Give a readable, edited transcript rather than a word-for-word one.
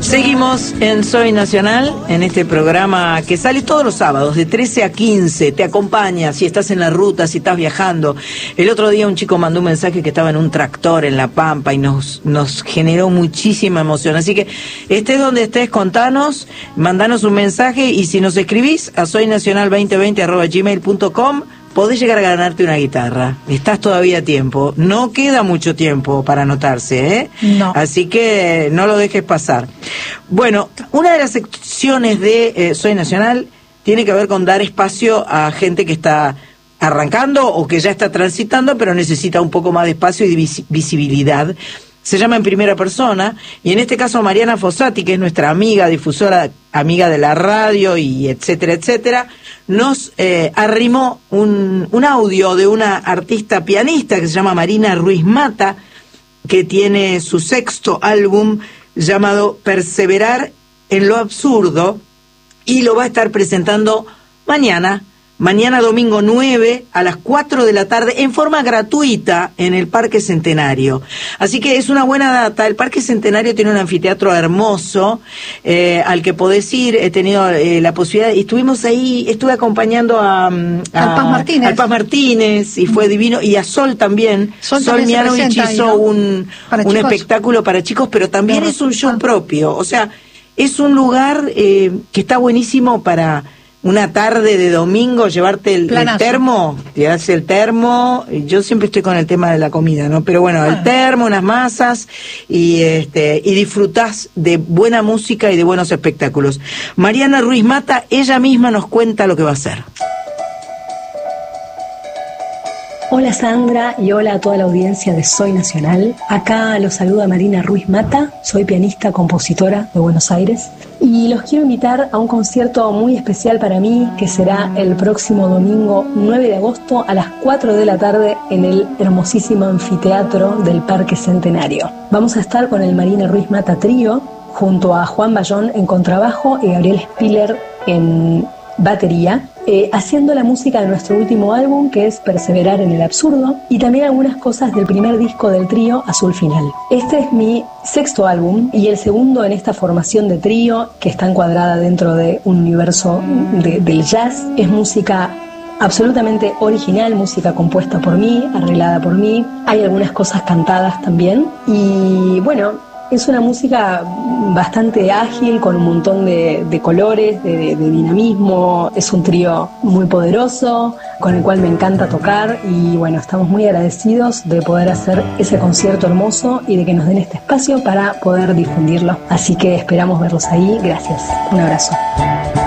Seguimos en Soy Nacional, en este programa que sale todos los sábados de 13 a 15, te acompaña si estás en la ruta, si estás viajando. El otro día un chico mandó un mensaje que estaba en un tractor en La Pampa y nos generó muchísima emoción. Así que estés donde estés, contanos, mandanos un mensaje y si nos escribís a soynacional2020@gmail.com podés llegar a ganarte una guitarra. Estás todavía a tiempo. No queda mucho tiempo para anotarse, ¿eh? No. Así que no lo dejes pasar. Bueno, una de las secciones de Soy Nacional tiene que ver con dar espacio a gente que está arrancando o que ya está transitando, pero necesita un poco más de espacio y de visibilidad. Se llama En Primera Persona, y en este caso Mariana Fossati, que es nuestra amiga, difusora, amiga de la radio y etcétera, etcétera, nos arrimó un audio de una artista pianista que se llama Marina Ruiz Mata, que tiene su sexto álbum llamado Perseverar en lo Absurdo, y lo va a estar presentando mañana domingo 9 a las 4 de la tarde en forma gratuita en el Parque Centenario. Así que es una buena data. El Parque Centenario tiene un anfiteatro hermoso al que podés ir. He tenido la posibilidad, y estuvimos ahí, estuve acompañando al Paz Martínez y fue divino, y a Sol también. Sol Mianovich hizo un espectáculo para chicos, pero también es un show propio. O sea, es un lugar que está buenísimo para una tarde de domingo, llevarte el termo, llevarse el termo. Yo siempre estoy con el tema de la comida, ¿no? Pero bueno, el termo, unas masas, y disfrutás de buena música y de buenos espectáculos. Mariana Ruiz Mata, ella misma nos cuenta lo que va a hacer. Hola Sandra y hola a toda la audiencia de Soy Nacional. Acá los saluda Marina Ruiz Mata, soy pianista, compositora de Buenos Aires y los quiero invitar a un concierto muy especial para mí que será el próximo domingo 9 de agosto a las 4 de la tarde en el hermosísimo anfiteatro del Parque Centenario. Vamos a estar con el Marina Ruiz Mata Trío junto a Juan Bayón en contrabajo y Gabriel Spiller en batería, haciendo la música de nuestro último álbum, que es Perseverar en el Absurdo, y también algunas cosas del primer disco del trío, Azul Final. Este es mi sexto álbum y el segundo en esta formación de trío que está encuadrada dentro de un universo del jazz. Es música absolutamente original, música compuesta por mí, arreglada por mí. Hay algunas cosas cantadas también y bueno, es una música bastante ágil, con un montón de colores, de dinamismo. Es un trío muy poderoso, con el cual me encanta tocar. Y bueno, estamos muy agradecidos de poder hacer ese concierto hermoso y de que nos den este espacio para poder difundirlo. Así que esperamos verlos ahí. Gracias. Un abrazo.